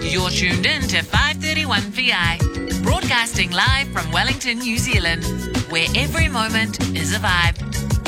You're tuned in to 531 PI, broadcasting live from Wellington, New Zealand, where every moment is a vibe.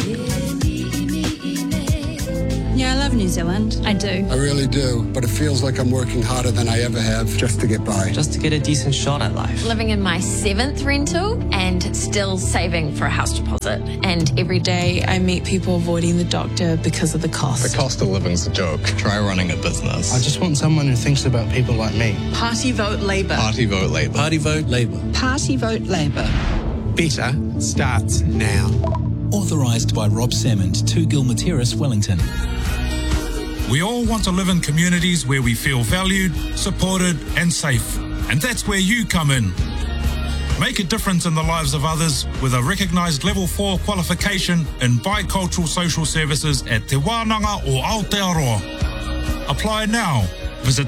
Yeah, I love New Zealand. I do. I really do, but it feels like I'm working harder than I ever have just to get by. Just to get a decent shot at life. Living in my 7th rental and still saving for a house deposit. And every day I meet people avoiding the doctor because of the cost. The cost of living's a joke. Try running a business. I just want someone who thinks about people like me. Party vote Labour. Party vote Labour. Party vote Labour. Party vote Labour. Better starts now. Authorised by Rob Salmond, 2 Gilmer Terrace, Wellington. We all want to live in communities where we feel valued, supported and safe. And that's where you come in. Make a difference in the lives of others with a recognised Level 4 qualification in Bicultural Social Services at Te Wānanga o Aotearoa. Apply now. Visit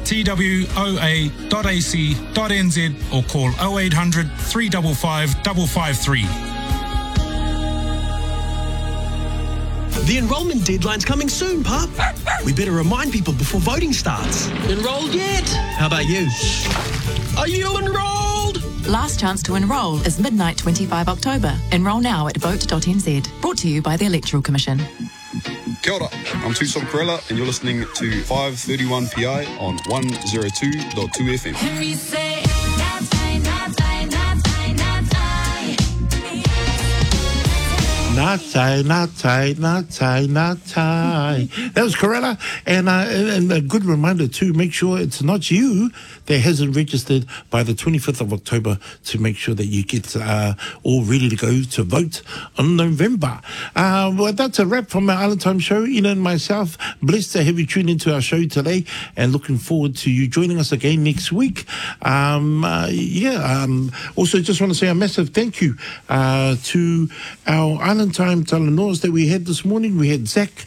twoa.ac.nz or call 0800 355 553. The enrolment deadline's coming soon, Pup. We better remind people before voting starts. Enrolled yet? How about you? Are you enrolled? Last chance to enrol is midnight 25 October. Enrol now at vote.nz. Brought to you by the Electoral Commission. Kia ora, I'm Tucson Corella and you're listening to 531 PI on 102.2 FM. Henry say, That was Corella, and a good reminder too, make sure it's not you that hasn't registered by the 25th of October to make sure that you get all ready to go to vote on November. Well, that's a wrap from our Island Time show. Ina and myself, blessed to have you tune into our show today and looking forward to you joining us again next week. Also just want to say a massive thank you to our Island Time talanoas that we had this morning. We had Zach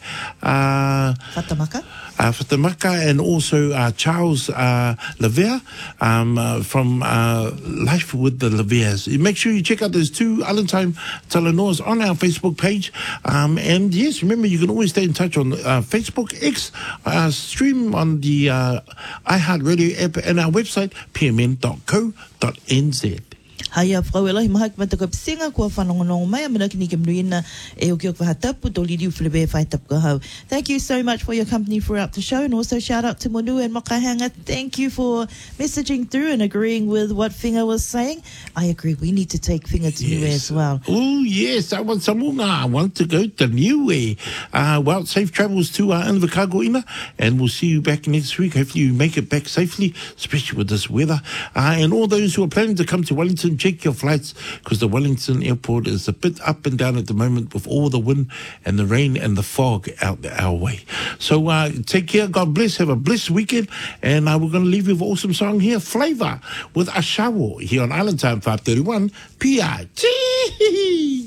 Fatamaka and also Charles Levere from Life with the Leveres. Make sure you check out those 2 Island Time talanoas on our Facebook page. And yes, remember you can always stay in touch on Facebook, X, stream on the iHeartRadio app and our website pmn.co.nz. Haia frauela hi mahak matako singa ko whanongonong mai amana kini ke mnuina e o kiok wahatapu to liriu whilebe whaitapu ko hau. Thank you so much for your company throughout the show, and also shout out to Monu and Mokahanga. Thank you for messaging through and agreeing with what Whinga was saying. I agree, we need to take Whinga to Niue as well. Oh yes, I want Samunga. I want to go to Niue. Well, safe travels to Invercargill, Ina, and we'll see you back next week. Hopefully you make it back safely, especially with this weather. And all those who are planning to come to Wellington, check your flights because the Wellington airport is a bit up and down at the moment with all the wind and the rain and the fog out our way. So take care, God bless, have a blessed weekend, and we're going to leave you with an awesome song here, Flavour with Ashawo here on Island Time 531 PI.